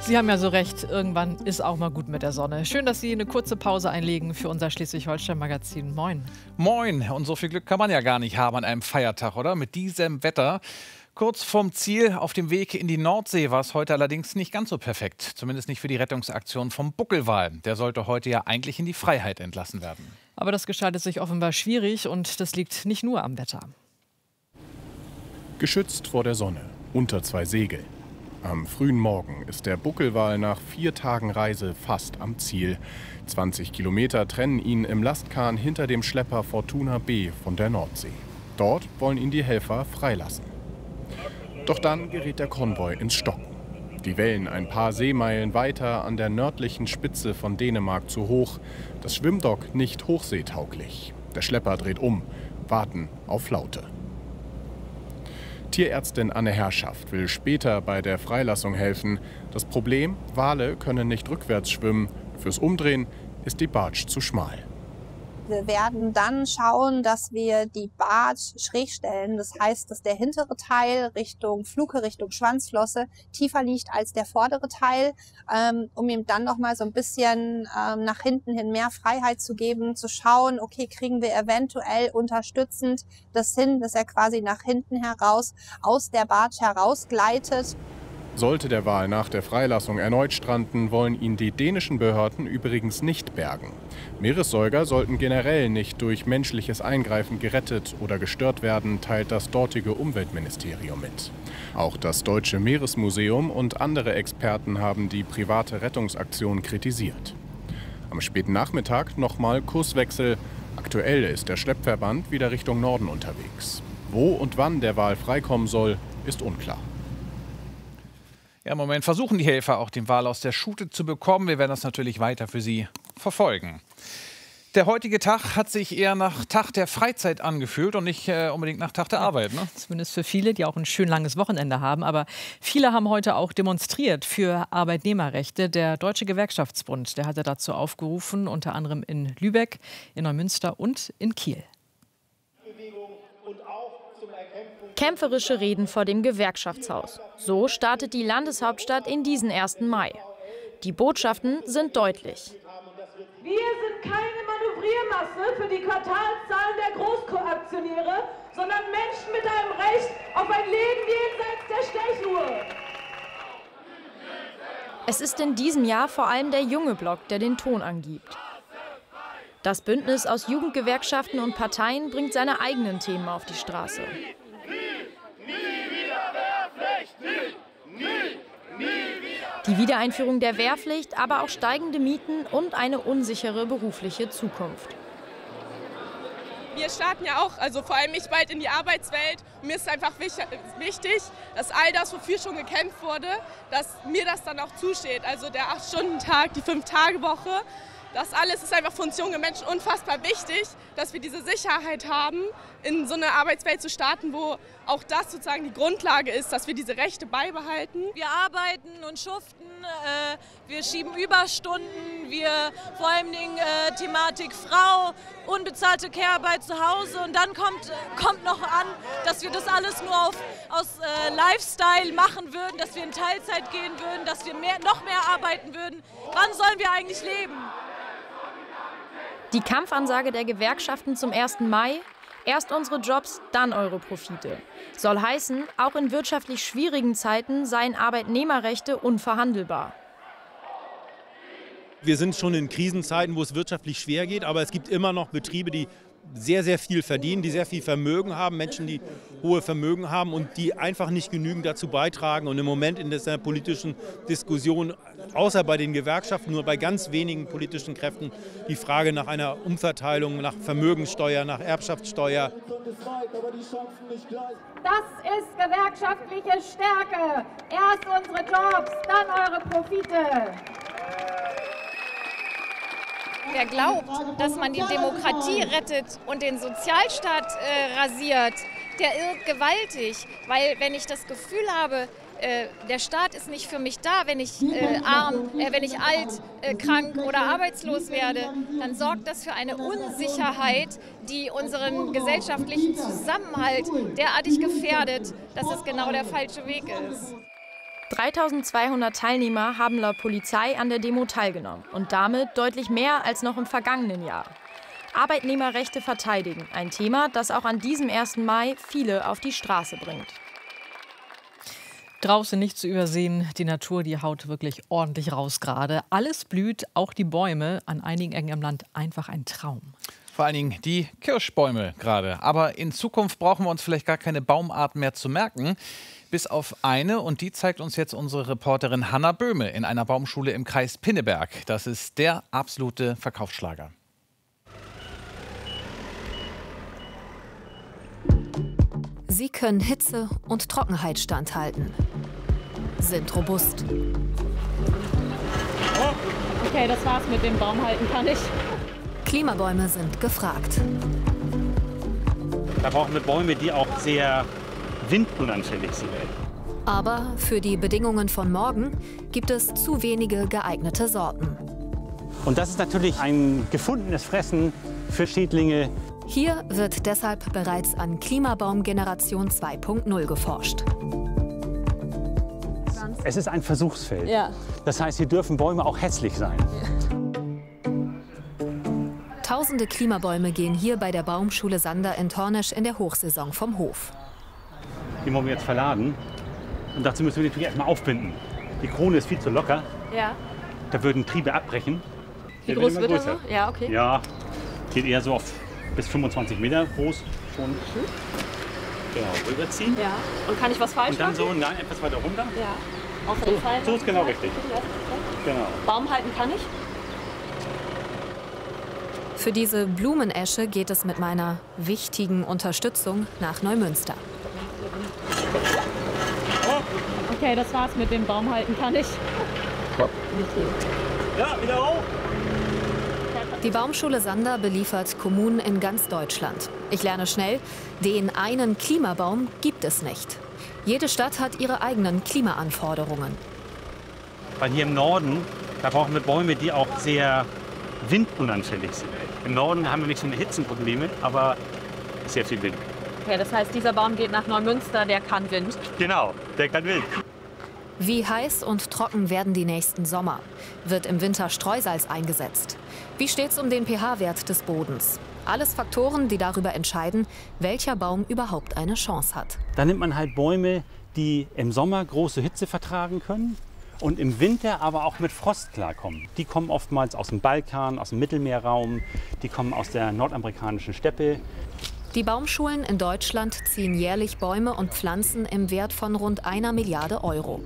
Sie haben ja so recht, irgendwann ist auch mal gut mit der Sonne. Schön, dass Sie eine kurze Pause einlegen für unser Schleswig-Holstein-Magazin. Moin. Moin, und so viel Glück kann man ja gar nicht haben an einem Feiertag, oder? Mit diesem Wetter. Kurz vorm Ziel auf dem Weg in die Nordsee war es heute allerdings nicht ganz so perfekt. Zumindest nicht für die Rettungsaktion vom Buckelwal. Der sollte heute ja eigentlich in die Freiheit entlassen werden. Aber das gestaltet sich offenbar schwierig und das liegt nicht nur am Wetter. Geschützt vor der Sonne, unter zwei Segeln. Am frühen Morgen ist der Buckelwal nach 4 Tagen Reise fast am Ziel. 20 Kilometer trennen ihn im Lastkahn hinter dem Schlepper Fortuna B von der Nordsee. Dort wollen ihn die Helfer freilassen. Doch dann gerät der Konvoi ins Stocken. Die Wellen ein paar Seemeilen weiter an der nördlichen Spitze von Dänemark zu hoch. Das Schwimmdock nicht hochseetauglich. Der Schlepper dreht um, warten auf Flaute. Tierärztin Anne Herrschaft will später bei der Freilassung helfen. Das Problem, Wale können nicht rückwärts schwimmen. Fürs Umdrehen ist die Barge zu schmal. Wir werden dann schauen, dass wir die Barge schräg stellen. Das heißt, dass der hintere Teil Richtung Fluke, Richtung Schwanzflosse tiefer liegt als der vordere Teil, um ihm dann noch mal so ein bisschen nach hinten hin mehr Freiheit zu geben, zu schauen, okay, kriegen wir eventuell unterstützend das hin, dass er quasi nach hinten heraus aus der Barge herausgleitet. Sollte der Wal nach der Freilassung erneut stranden, wollen ihn die dänischen Behörden übrigens nicht bergen. Meeressäuger sollten generell nicht durch menschliches Eingreifen gerettet oder gestört werden, teilt das dortige Umweltministerium mit. Auch das Deutsche Meeresmuseum und andere Experten haben die private Rettungsaktion kritisiert. Am späten Nachmittag nochmal Kurswechsel. Aktuell ist der Schleppverband wieder Richtung Norden unterwegs. Wo und wann der Wal freikommen soll, ist unklar. Ja, im Moment versuchen die Helfer auch den Wal aus der Schute zu bekommen. Wir werden das natürlich weiter für Sie verfolgen. Der heutige Tag hat sich eher nach Tag der Freizeit angefühlt und nicht unbedingt nach Tag der Arbeit, ne? Zumindest für viele, die auch ein schön langes Wochenende haben. Aber viele haben heute auch demonstriert für Arbeitnehmerrechte. Der Deutsche Gewerkschaftsbund, der hatte dazu aufgerufen, unter anderem in Lübeck, in Neumünster und in Kiel. Kämpferische Reden vor dem Gewerkschaftshaus. So startet die Landeshauptstadt in diesen 1. Mai. Die Botschaften sind deutlich. Wir sind keine Manövriermasse für die Quartalszahlen der Großaktionäre, sondern Menschen mit einem Recht auf ein Leben jenseits der Stechuhr. Es ist in diesem Jahr vor allem der junge Block, der den Ton angibt. Das Bündnis aus Jugendgewerkschaften und Parteien bringt seine eigenen Themen auf die Straße. Die Wiedereinführung der Wehrpflicht, aber auch steigende Mieten und eine unsichere berufliche Zukunft. Wir starten ja auch, also vor allem ich, bald in die Arbeitswelt. Und mir ist einfach wichtig, dass all das, wofür schon gekämpft wurde, dass mir das dann auch zusteht. Also der 8-Stunden-Tag, die 5-Tage-Woche. Das alles ist einfach für uns junge Menschen unfassbar wichtig, dass wir diese Sicherheit haben, in so eine Arbeitswelt zu starten, wo auch das sozusagen die Grundlage ist, dass wir diese Rechte beibehalten. Wir arbeiten und schuften, wir schieben Überstunden, wir vor allem Thematik Frau, unbezahlte Care-Arbeit zu Hause und dann kommt noch an, dass wir das alles nur aus Lifestyle machen würden, dass wir in Teilzeit gehen würden, dass wir noch mehr arbeiten würden. Wann sollen wir eigentlich leben? Die Kampfansage der Gewerkschaften zum 1. Mai: Erst unsere Jobs, dann eure Profite. Soll heißen, auch in wirtschaftlich schwierigen Zeiten seien Arbeitnehmerrechte unverhandelbar. Wir sind schon in Krisenzeiten, wo es wirtschaftlich schwer geht, aber es gibt immer noch Betriebe, die sehr, sehr viel verdienen, die sehr viel Vermögen haben, Menschen, die hohe Vermögen haben und die einfach nicht genügend dazu beitragen. Und im Moment in dieser politischen Diskussion, außer bei den Gewerkschaften, nur bei ganz wenigen politischen Kräften, die Frage nach einer Umverteilung, nach Vermögenssteuer, nach Erbschaftssteuer. Das ist gewerkschaftliche Stärke. Erst unsere Jobs, dann eure Profite. Wer glaubt, dass man die Demokratie rettet und den Sozialstaat rasiert, der irrt gewaltig. Weil wenn ich das Gefühl habe, der Staat ist nicht für mich da, wenn ich wenn ich alt, krank oder arbeitslos werde, dann sorgt das für eine Unsicherheit, die unseren gesellschaftlichen Zusammenhalt derartig gefährdet, dass es genau der falsche Weg ist. 3.200 Teilnehmer haben laut Polizei an der Demo teilgenommen und damit deutlich mehr als noch im vergangenen Jahr. Arbeitnehmerrechte verteidigen, ein Thema, das auch an diesem 1. Mai viele auf die Straße bringt. Draußen nicht zu übersehen, die Natur, die haut wirklich ordentlich raus gerade. Alles blüht, auch die Bäume, an einigen Ecken im Land einfach ein Traum. Vor allen Dingen die Kirschbäume gerade. Aber in Zukunft brauchen wir uns vielleicht gar keine Baumart mehr zu merken. Bis auf eine, und die zeigt uns jetzt unsere Reporterin Hanna Böhme in einer Baumschule im Kreis Pinneberg. Das ist der absolute Verkaufsschlager. Sie können Hitze und Trockenheit standhalten, sind robust. Okay, das war's mit dem Baum halten kann ich. Klimabäume sind gefragt. Da brauchen wir Bäume, die auch sehr windunanfällig sind. Aber für die Bedingungen von morgen gibt es zu wenige geeignete Sorten. Und das ist natürlich ein gefundenes Fressen für Schädlinge. Hier wird deshalb bereits an Klimabaum-Generation 2.0 geforscht. Es ist ein Versuchsfeld. Ja. Das heißt, hier dürfen Bäume auch hässlich sein. Tausende Klimabäume gehen hier bei der Baumschule Sander in Tornesch in der Hochsaison vom Hof. Die wollen wir jetzt verladen. Und dazu müssen wir natürlich erstmal aufbinden. Die Krone ist viel zu locker. Ja. Da würden Triebe abbrechen. Wie groß wird er so? Ja, okay. Ja, geht eher so auf bis 25 Meter groß schon. Genau, rüberziehen. Ja. Und kann ich was falsch machen? Und dann so, nein, etwas weiter runter. Ja. Auf den Fall. So ist genau richtig. Genau. Baum halten kann ich? Für diese Blumenesche geht es mit meiner wichtigen Unterstützung nach Neumünster. Okay, das war's mit dem Baum halten kann ich. Ja, wieder hoch. Die Baumschule Sander beliefert Kommunen in ganz Deutschland. Ich lerne schnell, den einen Klimabaum gibt es nicht. Jede Stadt hat ihre eigenen Klimaanforderungen. Weil hier im Norden, da brauchen wir Bäume, die auch sehr windunanfällig sind. Im Norden haben wir nicht so eine Hitzenprobleme, aber sehr viel Wind. Okay, das heißt, dieser Baum geht nach Neumünster, der kann Wind. Genau, der kann Wind. Wie heiß und trocken werden die nächsten Sommer? Wird im Winter Streusalz eingesetzt? Wie steht's um den pH-Wert des Bodens? Alles Faktoren, die darüber entscheiden, welcher Baum überhaupt eine Chance hat. Da nimmt man halt Bäume, die im Sommer große Hitze vertragen können und im Winter aber auch mit Frost klarkommen. Die kommen oftmals aus dem Balkan, aus dem Mittelmeerraum, die kommen aus der nordamerikanischen Steppe. Die Baumschulen in Deutschland ziehen jährlich Bäume und Pflanzen im Wert von rund 1 Milliarde Euro.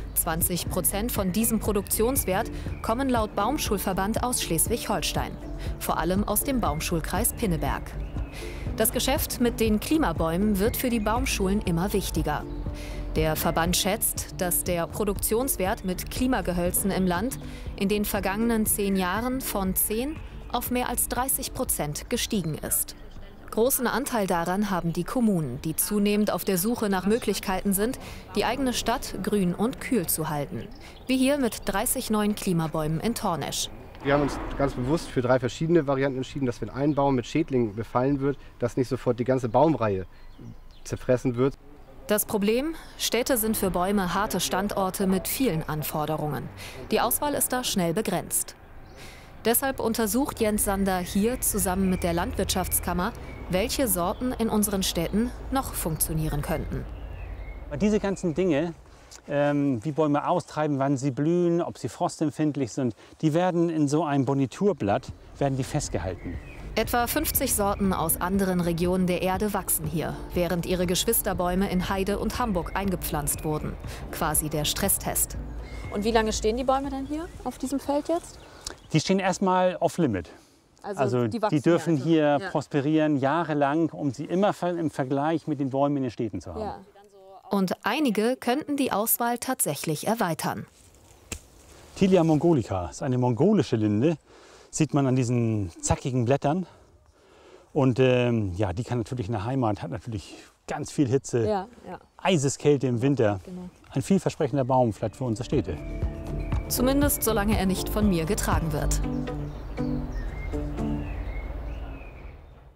20% von diesem Produktionswert kommen laut Baumschulverband aus Schleswig-Holstein, vor allem aus dem Baumschulkreis Pinneberg. Das Geschäft mit den Klimabäumen wird für die Baumschulen immer wichtiger. Der Verband schätzt, dass der Produktionswert mit Klimagehölzen im Land in den vergangenen 10 Jahren von 10 auf mehr als 30% gestiegen ist. Großen Anteil daran haben die Kommunen, die zunehmend auf der Suche nach Möglichkeiten sind, die eigene Stadt grün und kühl zu halten. Wie hier mit 30 neuen Klimabäumen in Tornesch. Wir haben uns ganz bewusst für 3 verschiedene Varianten entschieden, dass wenn ein Baum mit Schädlingen befallen wird, dass nicht sofort die ganze Baumreihe zerfressen wird. Das Problem? Städte sind für Bäume harte Standorte mit vielen Anforderungen. Die Auswahl ist da schnell begrenzt. Deshalb untersucht Jens Sander hier zusammen mit der Landwirtschaftskammer, welche Sorten in unseren Städten noch funktionieren könnten. Diese ganzen Dinge, wie Bäume austreiben, wann sie blühen, ob sie frostempfindlich sind, die werden in so einem Boniturblatt festgehalten. Etwa 50 Sorten aus anderen Regionen der Erde wachsen hier, während ihre Geschwisterbäume in Heide und Hamburg eingepflanzt wurden. Quasi der Stresstest. Und wie lange stehen die Bäume denn hier auf diesem Feld jetzt? Die stehen erstmal off-limit. Also die dürfen hier prosperieren jahrelang, um sie immer im Vergleich mit den Bäumen in den Städten zu haben. Ja. Und einige könnten die Auswahl tatsächlich erweitern. Tilia mongolica ist eine mongolische Linde, sieht man an diesen zackigen Blättern. Und ja, die kann natürlich in der Heimat, hat natürlich ganz viel Hitze, Eiseskälte im Winter. Genau. Ein vielversprechender Baum vielleicht für unsere Städte. Zumindest solange er nicht von mir getragen wird.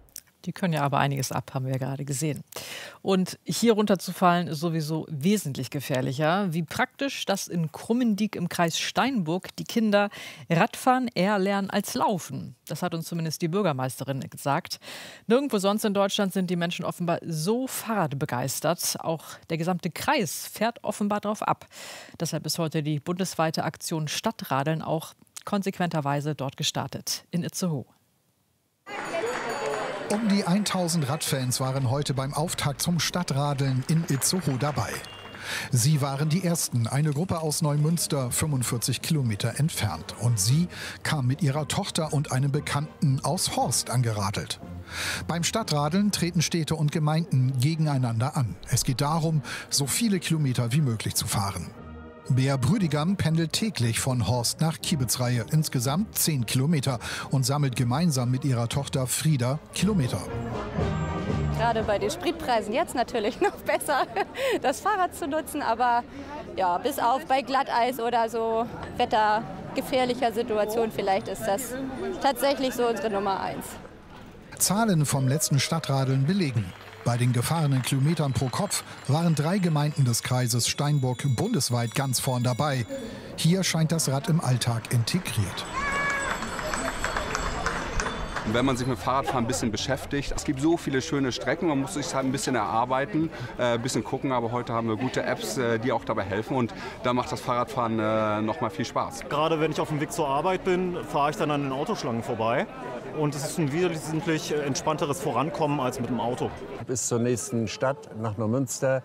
Die können ja aber einiges ab, haben wir ja gerade gesehen. Und hier runterzufallen ist sowieso wesentlich gefährlicher. Wie praktisch, dass in Krummendiek im Kreis Steinburg die Kinder Radfahren eher lernen als Laufen. Das hat uns zumindest die Bürgermeisterin gesagt. Nirgendwo sonst in Deutschland sind die Menschen offenbar so fahrradbegeistert. Auch der gesamte Kreis fährt offenbar drauf ab. Deshalb ist heute die bundesweite Aktion Stadtradeln auch konsequenterweise dort gestartet, in Itzehoe. Um die 1000 Radfans waren heute beim Auftakt zum Stadtradeln in Itzehoe dabei. Sie waren die Ersten, eine Gruppe aus Neumünster, 45 Kilometer entfernt. Und sie kam mit ihrer Tochter und einem Bekannten aus Horst angeradelt. Beim Stadtradeln treten Städte und Gemeinden gegeneinander an. Es geht darum, so viele Kilometer wie möglich zu fahren. Bea Brüdigam pendelt täglich von Horst nach Kiebitzreihe, insgesamt 10 Kilometer, und sammelt gemeinsam mit ihrer Tochter Frieda Kilometer. Gerade bei den Spritpreisen jetzt natürlich noch besser, das Fahrrad zu nutzen, aber ja, bis auf bei Glatteis oder so wettergefährlicher Situation, vielleicht ist das tatsächlich so unsere Nummer 1. Zahlen vom letzten Stadtradeln belegen: Bei den gefahrenen Kilometern pro Kopf waren 3 Gemeinden des Kreises Steinburg bundesweit ganz vorn dabei. Hier scheint das Rad im Alltag integriert. Wenn man sich mit Fahrradfahren ein bisschen beschäftigt, es gibt so viele schöne Strecken, man muss sich halt ein bisschen erarbeiten, ein bisschen gucken, aber heute haben wir gute Apps, die auch dabei helfen, und da macht das Fahrradfahren noch mal viel Spaß. Gerade wenn ich auf dem Weg zur Arbeit bin, fahre ich dann an den Autoschlangen vorbei. Und es ist ein wesentlich entspannteres Vorankommen als mit dem Auto. Bis zur nächsten Stadt, nach Neumünster.